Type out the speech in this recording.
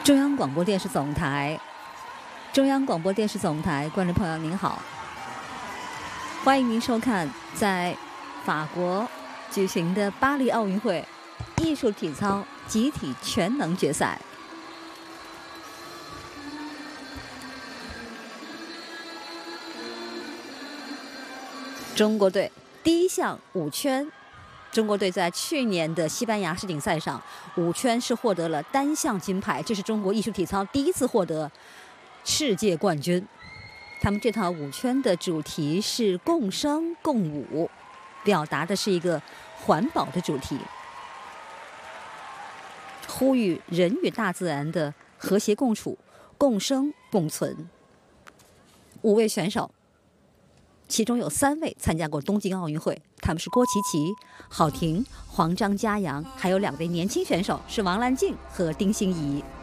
中央广播电视总台，中央广播电视总台观众朋友您好，欢迎您收看在法国举行的巴黎奥运会艺术体操集体全能决赛。中国队第一项舞圈，中国队在去年的西班牙世锦赛上，舞圈是获得了单项金牌，这是中国艺术体操第一次获得世界冠军。他们这套舞圈的主题是共生共舞，表达的是一个环保的主题，呼吁人与大自然的和谐共处、共生共存。5位选手，其中有3位参加过东京奥运会，他们是郭琪琪、郝婷、黄张嘉阳，还有2位年轻选手是王兰静和丁欣怡。